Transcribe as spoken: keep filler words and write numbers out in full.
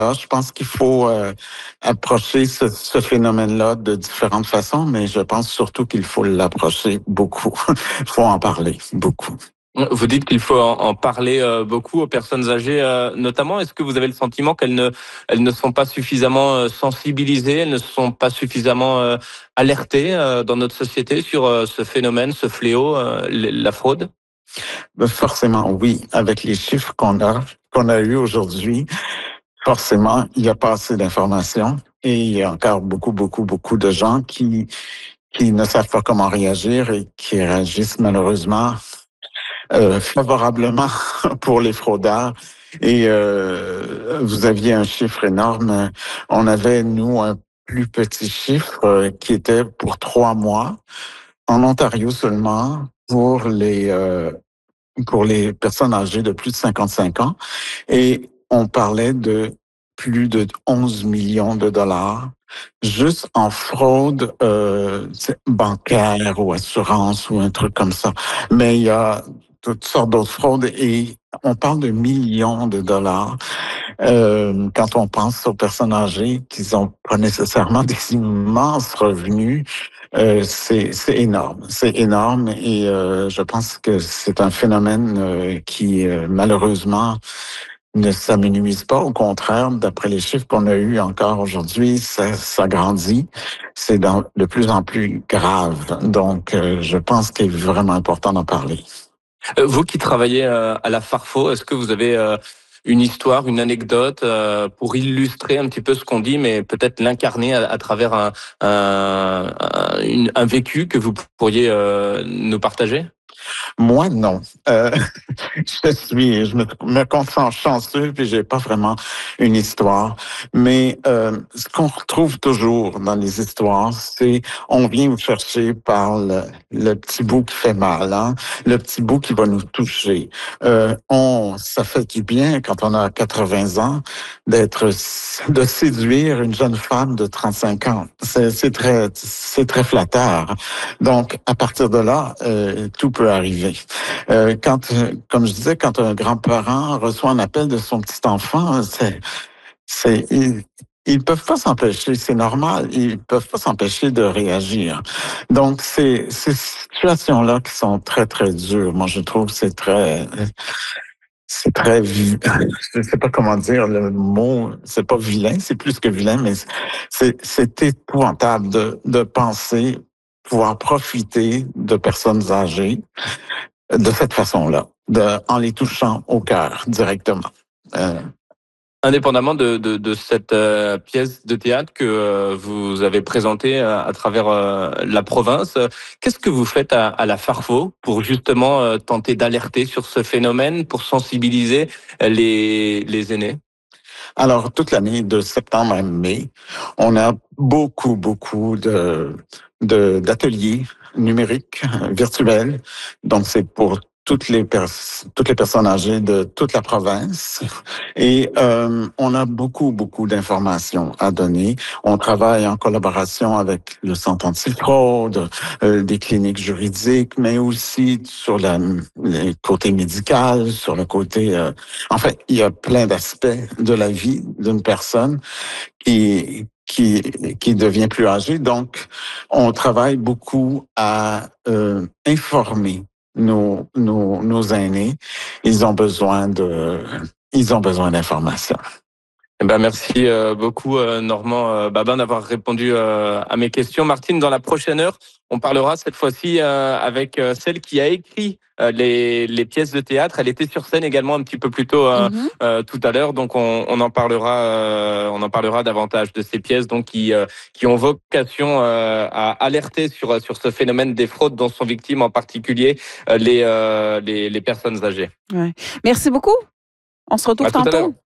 Je pense qu'il faut euh, approcher ce, ce phénomène-là de différentes façons, mais je pense surtout qu'il faut l'approcher beaucoup. Il faut en parler beaucoup. Vous dites qu'il faut en, en parler euh, beaucoup aux personnes âgées, euh, notamment. Est-ce que vous avez le sentiment qu'elles ne, elles ne sont pas suffisamment euh, sensibilisées, elles ne sont pas suffisamment euh, alertées euh, dans notre société sur euh, ce phénomène, ce fléau, euh, la fraude? Forcément, oui. Avec les chiffres qu'on a qu'on a eu aujourd'hui, forcément, il n'y a pas assez d'informations et il y a encore beaucoup, beaucoup, beaucoup de gens qui qui ne savent pas comment réagir et qui réagissent malheureusement euh, favorablement pour les fraudeurs. Et euh, vous aviez un chiffre énorme. On avait, nous, un plus petit chiffre euh, qui était pour trois mois en Ontario seulement pour les euh, pour les personnes âgées de plus de cinquante-cinq ans. Et on parlait de plus de onze millions de dollars juste en fraude euh, bancaire ou assurance ou un truc comme ça. Mais il y a toutes sortes d'autres fraudes et on parle de millions de dollars euh, quand on pense aux personnes âgées qui n'ont pas nécessairement des immenses revenus. Euh, c'est, c'est énorme, c'est énorme et euh, je pense que c'est un phénomène euh, qui euh, malheureusement ne s'amenuise pas. Au contraire, d'après les chiffres qu'on a eus encore aujourd'hui, ça, ça grandit. C'est dans, de plus en plus grave. Donc, euh, je pense qu'il est vraiment important d'en parler. Euh, vous qui travaillez euh, à la Farfo, est-ce que vous avez euh, une histoire, une anecdote euh, pour illustrer un petit peu ce qu'on dit, mais peut-être l'incarner à, à travers un, un, un, une, un vécu que vous pourriez euh, nous partager? Moi, non. Euh, je suis, je me, me considère chanceux, puis j'ai pas vraiment une histoire. Mais euh, ce qu'on retrouve toujours dans les histoires, c'est on vient vous chercher par le, le petit bout qui fait mal, hein? Le petit bout qui va nous toucher. Euh, on, ça fait du bien quand on a quatre-vingts ans d'être, de séduire une jeune femme de trente-cinq ans. C'est, c'est très, c'est très flatteur. Donc, à partir de là, euh, tout peut arriver. Euh, quand, comme je disais, quand un grand-parent reçoit un appel de son petit enfant, c'est, c'est, ils, ils peuvent pas s'empêcher, c'est normal, ils peuvent pas s'empêcher de réagir. Donc, c'est ces situations-là qui sont très, très dures. Moi, je trouve que c'est très, c'est très, je sais pas comment dire le mot, c'est pas vilain, c'est plus que vilain, mais c'est, c'est épouvantable de, de penser pouvoir profiter de personnes âgées de cette façon-là, de, en les touchant au cœur directement. Euh, Indépendamment de, de, de cette euh, pièce de théâtre que euh, vous avez présentée euh, à travers euh, la province, euh, qu'est-ce que vous faites à, à la Farfo pour justement euh, tenter d'alerter sur ce phénomène, pour sensibiliser les, les aînés? alors, toute l'année, de septembre à mai, on a beaucoup, beaucoup de, de d'ateliers numériques, virtuels. Donc, c'est pour toutes les pers- toutes les personnes âgées de toute la province. Et euh, on a beaucoup, beaucoup d'informations à donner. On travaille en collaboration avec le Centre antifraude, euh, des cliniques juridiques, mais aussi sur la, le côté médical, sur le côté... Euh, en fait, il y a plein d'aspects de la vie d'une personne qui qui qui devient plus âgée. Donc, on travaille beaucoup à euh, informer nos, nos, nos aînés. Ils ont besoin de, ils ont besoin d'informations. Eh ben merci euh, beaucoup euh, Normand euh, Babin d'avoir répondu euh, à mes questions. Martine, dans la prochaine heure, on parlera cette fois-ci euh, avec euh, celle qui a écrit euh, les, les pièces de théâtre. Elle était sur scène également un petit peu plus tôt euh, Mhm. euh, tout à l'heure, donc on, on en parlera, euh, on en parlera davantage de ces pièces donc qui euh, qui ont vocation euh, à alerter sur sur ce phénomène des fraudes dont sont victimes en particulier euh, les, euh, les les personnes âgées. Ouais. Merci beaucoup. On se retrouve À tout à l'heure. tantôt.